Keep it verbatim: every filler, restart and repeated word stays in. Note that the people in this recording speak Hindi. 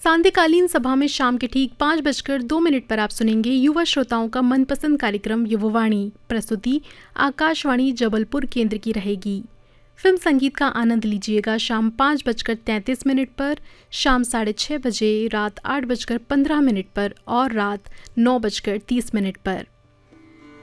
सांध्यकालीन सभा में शाम के ठीक पाँच बजकर दो मिनट पर आप सुनेंगे युवा श्रोताओं का मनपसंद कार्यक्रम युवावाणी। प्रस्तुति आकाशवाणी जबलपुर केंद्र की रहेगी। फिल्म संगीत का आनंद लीजिएगा शाम पाँच बजकर तैंतीस मिनट पर, शाम साढ़े छः बजे, रात आठ बजकर पंद्रह मिनट पर और रात नौ बजकर तीस मिनट पर।